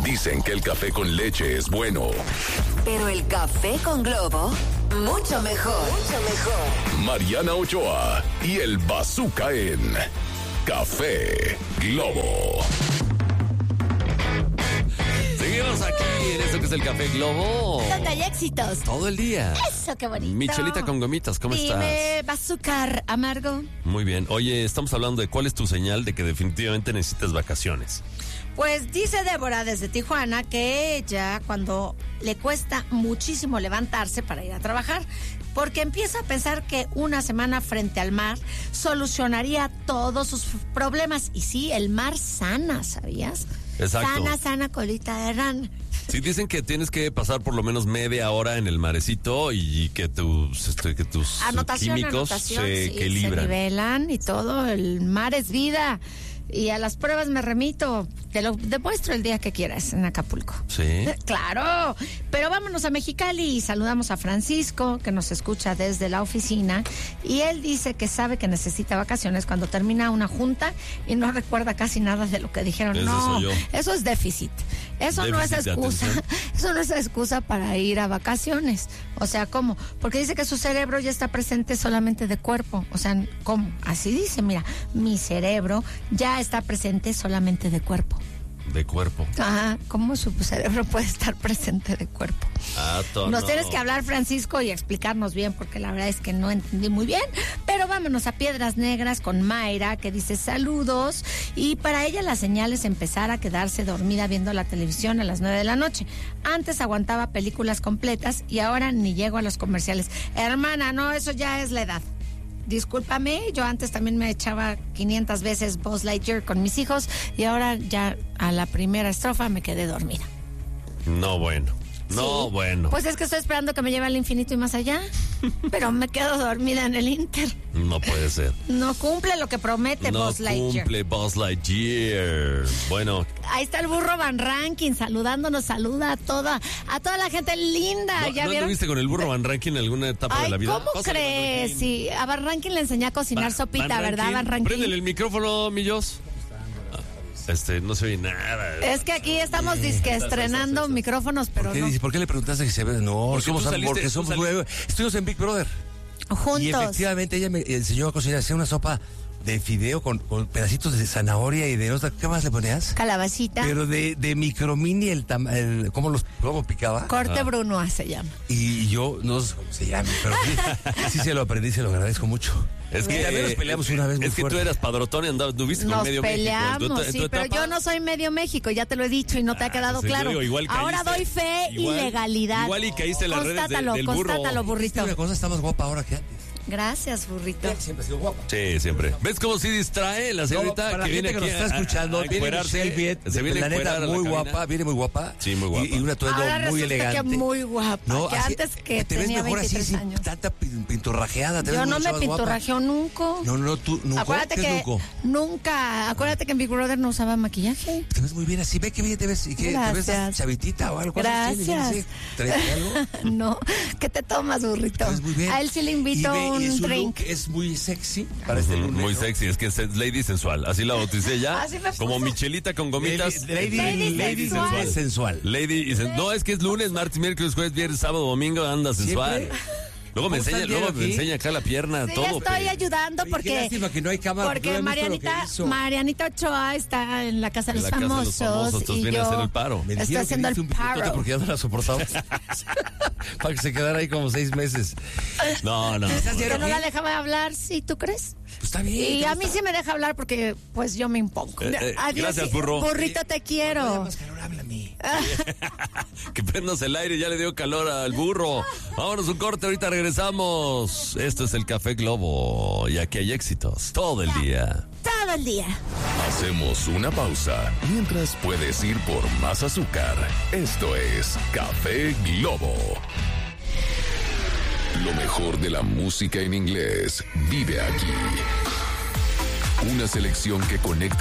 Dicen que el café con leche es bueno. Pero el café con Globo, mucho mejor. Mucho mejor. Mariana Ochoa y el Bazooka en Café Globo. Seguimos aquí en esto que es el Café Globo. Donde hay éxitos. Todo el día. Eso, qué bonito. Michelita con gomitas, ¿cómo estás? Dime, bazooka amargo. Muy bien. Oye, estamos hablando de cuál es tu señal de que definitivamente necesitas vacaciones. Pues dice Débora desde Tijuana que ella, cuando le cuesta muchísimo levantarse para ir a trabajar, porque empieza a pensar que una semana frente al mar solucionaría todos sus problemas. Y sí, el mar sana, ¿sabías? Exacto. Sana, colita de rana. Sí, dicen que tienes que pasar por lo menos media hora en el marecito y que tus químicos se equilibran. Se nivelan y todo. El mar es vida. Y a las pruebas me remito. Te lo demuestro el día que quieras en Acapulco. Sí. Claro. Pero vámonos a Mexicali y saludamos a Francisco, que nos escucha desde la oficina. Y él dice que sabe que necesita vacaciones cuando termina una junta y no recuerda casi nada de lo que dijeron. Eso es déficit. Eso no es excusa. Eso no es excusa para ir a vacaciones. O sea, ¿cómo? Porque dice que su cerebro ya está presente solamente de cuerpo. O sea, ¿cómo? Así dice, mira, mi cerebro ya está presente solamente de cuerpo. De cuerpo. Ajá, ¿cómo su cerebro puede estar presente de cuerpo? Nos tienes que hablar, Francisco, y explicarnos bien, porque la verdad es que no entendí muy bien. Pero vámonos a Piedras Negras con Mayra, que dice saludos. Y para ella la señal es empezar a quedarse dormida viendo la televisión a las 9 de la noche. Antes aguantaba películas completas y ahora ni llego a los comerciales. Hermana, no, eso ya es la edad. Discúlpame, yo antes también me echaba 500 veces Buzz Lightyear con mis hijos y ahora ya a la primera estrofa me quedé dormida. No, bueno. No, sí. Bueno. Pues es que estoy esperando que me lleve al infinito y más allá, pero me quedo dormida en el Inter. No puede ser. No cumple lo que promete Buzz Lightyear. No cumple Buzz Lightyear. Bueno. Ahí está el burro Van Rankin saludándonos, saluda a toda la gente linda. ¿No, ¿Ya ¿no vieron? estuviste con el burro Van Rankin en alguna etapa de la vida? ¿Cómo crees? Sí, a Van Rankin le enseñé a cocinar sopita, ¿verdad, Van Rankin? Préndele el micrófono, mi Jos. No se oye nada. Es que aquí estamos estrenando micrófonos, pero ¿Por qué le preguntaste que se ve? No, porque somos nuevos. Estuvimos en Big Brother. Juntos. Y efectivamente ella me enseñó a cocinar, hacía una sopa de fideo con pedacitos de zanahoria y de otra. ¿Qué más le ponías? Calabacita. Pero de micromini ¿cómo picaba? Corte Brunoa se llama. Y yo no sé cómo se llama, pero sí se lo aprendí, se lo agradezco mucho. Es que también nos peleamos una vez muy fuerte. Tú eras padrotón y anduviste con medio peleamos, México. Sí, pero yo no soy medio México, ya te lo he dicho y no te ha quedado claro. Ahora doy fe y legalidad. Igual y caíste en las redes del burro. Constátalo, burrito. Una cosa, está más guapa ahora que antes. Gracias, burrito. Siempre ha sido guapa. Sí, siempre. ¿Ves cómo sí distrae la señorita que viene aquí? Que nos está escuchando, se viene la neta muy guapa, viene muy guapa. Sí, muy guapa. Y un atuendo muy elegante. Que muy guapa. No, que así, antes que te tenía ves mejor 23 así, años. Tanta pinturrajeada. Yo no me pinturrajeo nunca. No, tú nunca. Acuérdate que nunca. Acuérdate que en Big Brother no usaba maquillaje. Te ves muy bien así. Ve que bien te ves. ¿Y qué? ¿Te ves chavitita o algo? Gracias. ¿Traes algo? No. ¿Qué te tomas, burrito? Te ves muy bien. A él sí le invito un drink. Es muy sexy para este lunes, muy ¿no? sexy, es que es Lady Sensual, así la bauticé ya. Como Michelita con gomitas. Lady sensual. No, es que es lunes, martes, miércoles, jueves, viernes, sábado, domingo, anda sensual. Luego me enseña acá la pierna, sí, todo. Estoy ayudando porque. Qué lástima que no hay cámara. Porque Marianita Ochoa está en la casa de los famosos. Entonces y viene yo a hacer el paro. Estoy haciendo el paro. Porque ya no la soportaba. Para que se quedara ahí como 6 meses. No. Yo no la dejaba hablar, ¿sí? ¿Tú crees? Pues está bien. Y a mí sí me deja hablar porque pues yo me impongo. Adiós, gracias, burro. Burrito, te quiero. Háblame. Que prendas el aire, ya le dio calor al burro. Vámonos un corte, ahorita regresamos. Esto es el Café Globo y aquí hay éxitos todo el día. Todo el día. Hacemos una pausa mientras puedes ir por más azúcar. Esto es Café Globo. Lo mejor de la música en inglés vive aquí. Una selección que conecta